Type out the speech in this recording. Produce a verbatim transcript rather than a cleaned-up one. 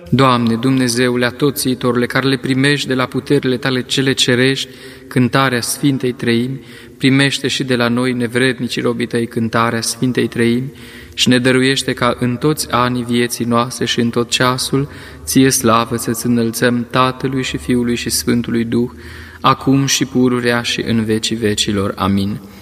Doamne, Dumnezeule atoțiitorule, care le primești de la puterile Tale cele cerești, cântarea Sfintei Treimi, primește și de la noi, nevrednicii robii Tăi, cântarea Sfintei Treimi și ne dăruiește ca în toți anii vieții noastre și în tot ceasul, Ție slavă să-ți înălțăm Tatălui și Fiului și Sfântului Duh, acum și pururea și în vecii vecilor. Amin.